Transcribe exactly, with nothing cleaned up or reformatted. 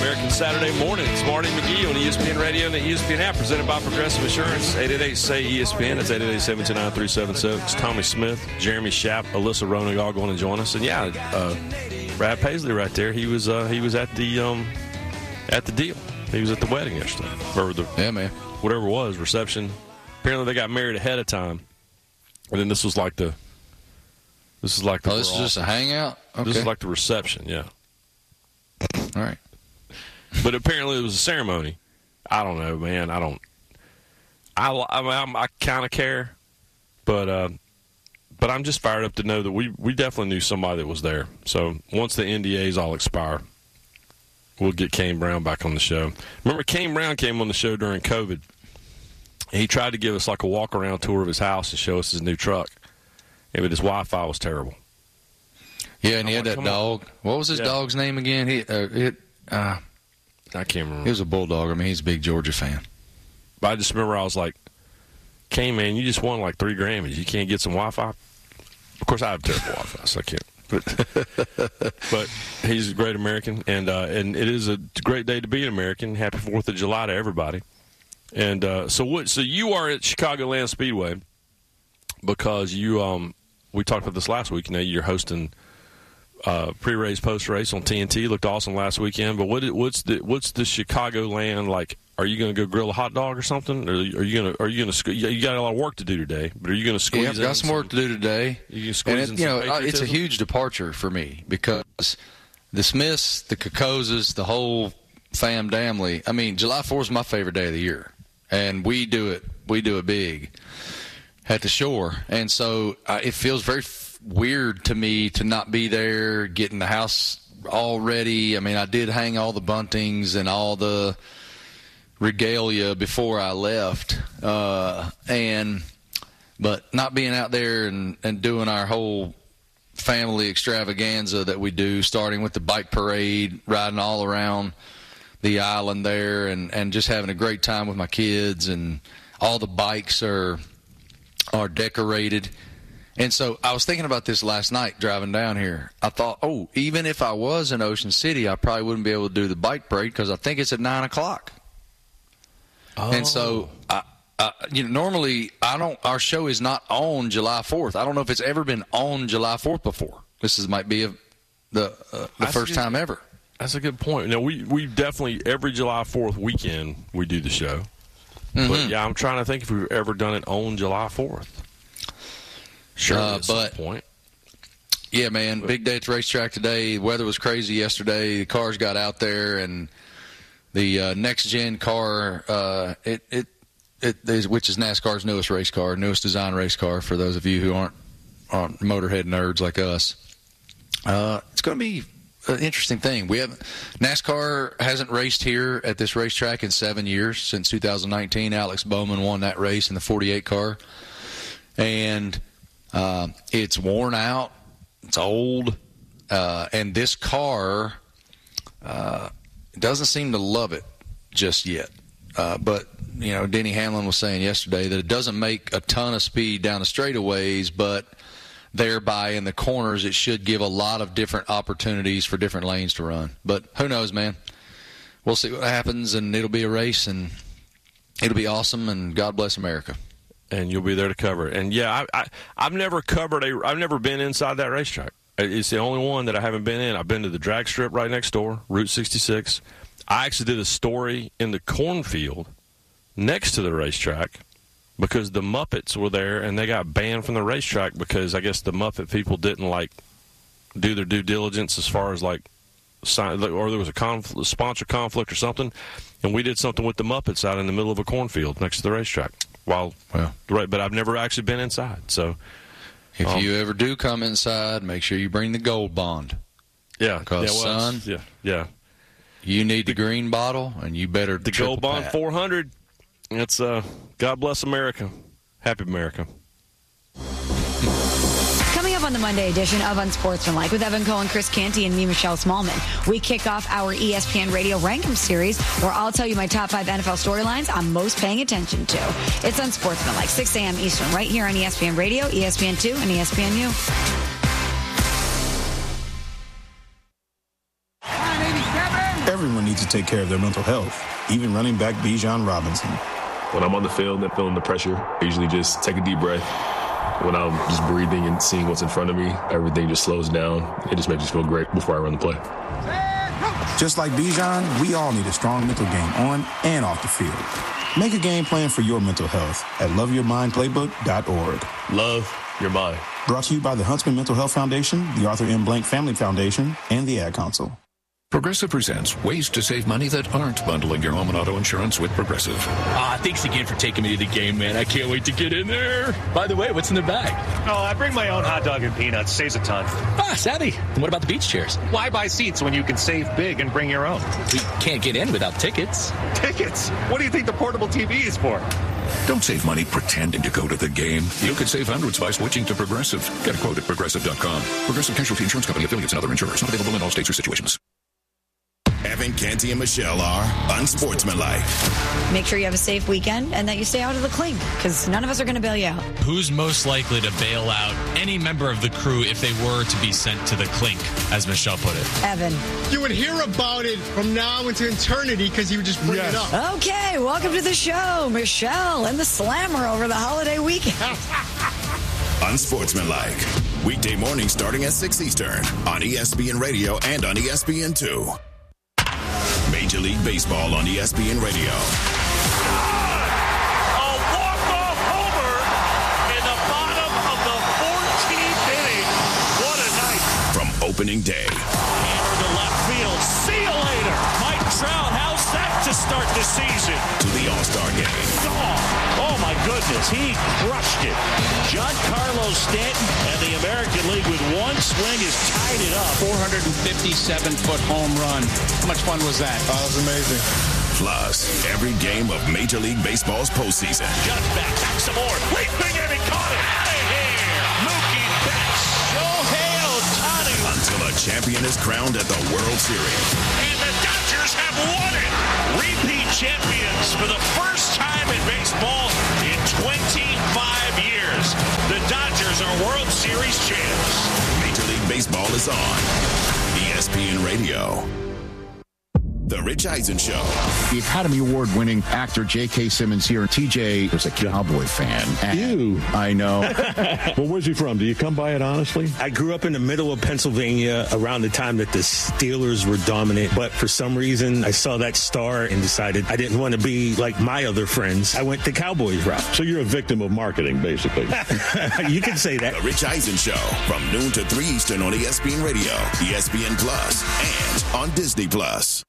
American Saturday morning. It's Marty McGee on E S P N Radio and the E S P N app, presented by Progressive Insurance. eight eight eight, S A Y, E S P N. That's eight eight eight, seven two nine, three seven seven. It's Tommy Smith, Jeremy Schaap, Alyssa Ronig all going to join us. And, yeah, uh, Brad Paisley right there. He was uh, he was at the um, at the deal. He was at the wedding yesterday. Or the, yeah, man. Whatever it was, reception. Apparently they got married ahead of time. And then this was like the This is like the Oh, this is just a hangout? Okay. This is like the reception, yeah. All right. But apparently it was a ceremony. I don't know, man. I don't. I I, mean, I kind of care, but uh, but I'm just fired up to know that we we definitely knew somebody that was there. So once the N D As all expire, we'll get Kane Brown back on the show. Remember, Kane Brown came on the show during COVID. He tried to give us like a walk around tour of his house and show us his new truck. Yeah, but his Wi-Fi was terrible. Yeah, and he I'm had like, that dog. on. What was his yeah. dog's name again? He, uh, it, uh, I can't remember. He was a bulldog. I mean, he's a big Georgia fan. But I just remember I was like, Kane, man, you just won like three Grammys. You can't get some Wi-Fi? Of course, I have terrible Wi-Fi, so I can't. But, but he's a great American, and uh, and it is a great day to be an American. Happy fourth of July to everybody. And uh, so what? So you are at Chicagoland Speedway because you um we talked about this last week. You know, you're hosting uh, pre-race, post-race on T N T. Looked awesome last weekend. But what what's the what's the Chicagoland like? Are you going to go grill a hot dog or something? Or are you going to are you going to you got a lot of work to do today? But are you going to squeeze? Yeah, I've got some, some work to do today. You can squeeze and in it, you some know, it's a patriotism? huge departure for me because the Smiths, the Cocozas, the whole fam damly. I mean, July fourth is my favorite day of the year, and we do it we do it big at the shore, and so uh, it feels very f- weird to me to not be there, getting the house all ready. I mean, I did hang all the buntings and all the regalia before I left, uh, and but not being out there and, and doing our whole family extravaganza that we do, starting with the bike parade, riding all around the island there, and, and just having a great time with my kids, and all the bikes are are decorated. And so I was thinking about this last night driving down here. I thought, oh, even if I was in Ocean City, I probably wouldn't be able to do the bike parade because I think it's at nine o'clock. Oh. And so, I, I, you know, normally I don't. Our show is not on July fourth. I don't know if it's ever been on July fourth before. This is might be a, the uh, the That's first good. time ever. That's a good point. No, we we definitely every July fourth weekend we do the show. Mm-hmm. But yeah, I'm trying to think if we've ever done it on July fourth. Sure, uh, at but, some point. Yeah, man, big day at the racetrack today. The weather was crazy yesterday. The cars got out there, and the uh, next-gen car, uh, it, it, it is, which is NASCAR's newest race car, newest design race car, for those of you who aren't, aren't motorhead nerds like us. Uh, it's going to be an interesting thing. We have NASCAR hasn't raced here at this racetrack in seven years, since two thousand nineteen. Alex Bowman won that race in the forty-eight car. And uh, it's worn out. It's old. Uh, and this car uh, doesn't seem to love it just yet. Uh, but, you know, Denny Hamlin was saying yesterday that it doesn't make a ton of speed down the straightaways, but thereby in the corners it should give a lot of different opportunities for different lanes to run. But who knows, man? We'll see what happens, and it'll be a race, and it'll be awesome, and God bless America. And you'll be there to cover it. And yeah, I, I I've never covered a I've never been inside that racetrack. It's the only one that I haven't been in. I've been to the drag strip right next door, Route sixty-six. I actually did a story in the cornfield next to the racetrack because the Muppets were there, and they got banned from the racetrack because I guess the Muppet people didn't like do their due diligence as far as like sign, or there was a conflict, sponsor conflict or something, and we did something with the Muppets out in the middle of a cornfield next to the racetrack. While, well, right, but I've never actually been inside. So, if um, you ever do come inside, make sure you bring the gold bond. Yeah, because yeah, well, son, yeah, yeah, you need the, the green bottle, and you better the gold bond pat. four hundred. It's uh, God bless America, happy America. Coming up on the Monday edition of Unsportsmanlike with Evan Cohen, Chris Canty, and me, Michelle Smallman, we kick off our E S P N Radio Rankum series, where I'll tell you my top five N F L storylines I'm most paying attention to. It's Unsportsmanlike, six a.m. Eastern, right here on E S P N Radio, E S P N two, and E S P N U. Everyone needs to take care of their mental health, even running back Bijan Robinson. When I'm on the field and feeling the pressure, I usually just take a deep breath. When I'm just breathing and seeing what's in front of me, everything just slows down. It just makes me feel great before I run the play. Just like Bijan, we all need a strong mental game on and off the field. Make a game plan for your mental health at love your mind playbook dot org. Love your mind. Brought to you by the Huntsman Mental Health Foundation, the Arthur M. Blank Family Foundation, and the Ad Council. Progressive presents ways to save money that aren't bundling your home and auto insurance with Progressive. Ah, thanks again for taking me to the game, man. I can't wait to get in there. By the way, what's in the bag? Oh, I bring my own hot dog and peanuts. Saves a ton. Ah, savvy. And what about the beach chairs? Why buy seats when you can save big and bring your own? We can't get in without tickets. Tickets? What do you think the portable T V is for? Don't save money pretending to go to the game. You could save hundreds by switching to Progressive. Get a quote at progressive dot com. Progressive Casualty Insurance Company, affiliates, and other insurers. Not available in all states or situations. Evan, Canty, and Michelle are unsportsmanlike. Make sure you have a safe weekend and that you stay out of the clink, because none of us are going to bail you out. Who's most likely to bail out any member of the crew if they were to be sent to the clink, as Michelle put it? Evan. You would hear about it from now into eternity because you would just bring yes. it up. Okay, welcome to the show, Michelle and the Slammer over the holiday weekend. Unsportsmanlike. Weekday morning starting at six Eastern on E S P N Radio and on E S P N two. Major League Baseball on E S P N Radio. A walk-off homer in the bottom of the fourteenth inning. What a night. From opening day. Hammer to left field. See you later. Mike Trout, how's that to start the season? To the All-Star game. Oh, oh my goodness, he crushed it. Giancarlo Stanton and the American League with one swing has tied it up. four hundred fifty-seven foot home run. How much fun was that? Oh, that was amazing. Plus, every game of Major League Baseball's postseason. Just back, back some more. Leaping in and caught it. Out of here. Mookie Betts. Shohei Ohtani. Until a champion is crowned at the World Series. And the Dodgers have won it. Repeat champions for the first time in baseball in twenty-five years. The Dodgers are World Series champs. Major League Baseball is on E S P N Radio. The Rich Eisen Show. The Academy Award-winning actor J K. Simmons here. T J was a Cowboy fan. You. I know. Well, where's he from? Do you come by it honestly? I grew up in the middle of Pennsylvania around the time that the Steelers were dominant, but for some reason I saw that star and decided I didn't want to be like my other friends. I went the Cowboys route. So you're a victim of marketing, basically. You can say that. The Rich Eisen Show from noon to three Eastern on E S P N Radio, E S P N Plus, and on Disney Plus.